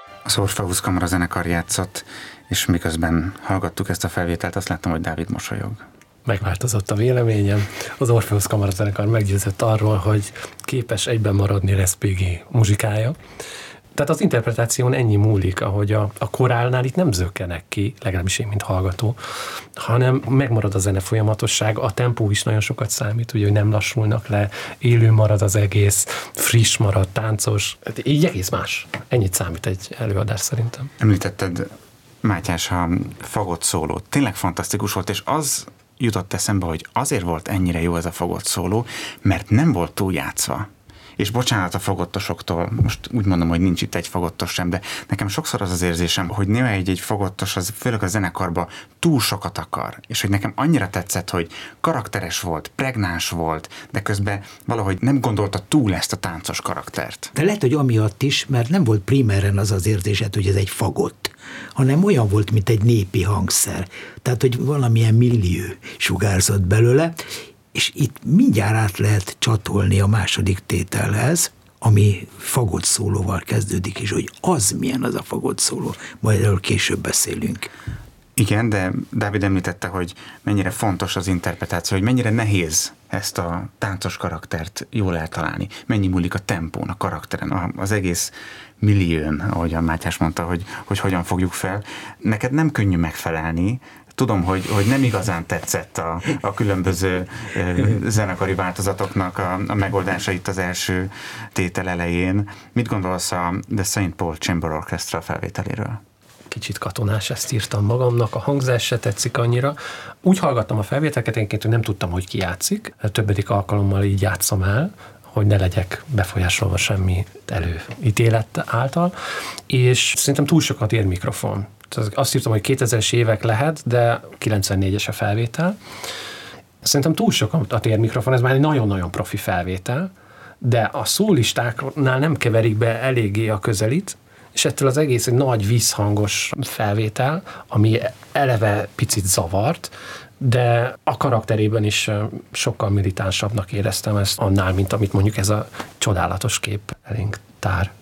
Az Orpheus Kamarazenekar játszott, és miközben hallgattuk ezt a felvételt, azt láttam, hogy Dávid mosolyog. Megváltozott a véleményem. Az Orpheus Kamarazenekar meggyőzött arról, hogy képes egyben maradni Respighi muzsikája. Tehát az interpretáción ennyi múlik, ahogy a korálnál itt nem zökkenek ki, legalábbis én, mint hallgató, hanem megmarad a zene folyamatosság, a tempó is nagyon sokat számít, ugye, hogy nem lassulnak le, élő marad az egész, friss marad, táncos, így egész más. Ennyit számít egy előadás szerintem. Említetted, Mátyás, a fagott szóló. Tényleg fantasztikus volt, és az jutott eszembe, hogy azért volt ennyire jó ez a fagott szóló, mert nem volt túljátszva. És bocsánat a fagottosoktól, most úgy mondom, hogy nincs itt egy fagottos sem, de nekem sokszor az az érzésem, hogy néha egy fagottos, az főleg a zenekarban túl sokat akar, és hogy nekem annyira tetszett, hogy karakteres volt, pregnáns volt, de közben valahogy nem gondolta túl ezt a táncos karaktert. De lehet, hogy amiatt is, mert nem volt primeren az az érzésed, hogy ez egy fagott, hanem olyan volt, mint egy népi hangszer. Tehát, hogy valamilyen millió sugárzott belőle, és itt mindjárt át lehet csatolni a második tételhez, ami fagott szólóval kezdődik, és hogy az milyen az a fagott szóló, majd erről később beszélünk. Igen, de Dávid említette, hogy mennyire fontos az interpretáció, hogy mennyire nehéz ezt a táncos karaktert jól eltalálni. Mennyi múlik a tempón, a karakteren, az egész millión, ahogy a Mátyás mondta, hogy hogyan fogjuk fel. Neked nem könnyű megfelelni. Tudom, hogy nem igazán tetszett a különböző zenekari változatoknak a megoldása itt az első tétel elején. Mit gondolsz a The St. Paul Chamber Orchestra felvételéről? Kicsit katonás, ezt írtam magamnak, a hangzás se tetszik annyira. Úgy hallgattam a felvételeket, én nem tudtam, hogy ki játszik. Többedik alkalommal így játszom el, hogy ne legyek befolyásolva semmi előítélet által, és szerintem túl sokat ér mikrofon. Azt írtam, hogy 2000-es évek lehet, de 94-es a felvétel. Szerintem túl sokat ér mikrofon, ez már egy nagyon-nagyon profi felvétel, de a szólistáknál nem keverik be eléggé a közelit, és ettől az egész egy nagy vízhangos felvétel, ami eleve picit zavart, de a karakterében is sokkal militánsabbnak éreztem ezt annál, mint amit mondjuk ez a csodálatos kép elénk tár.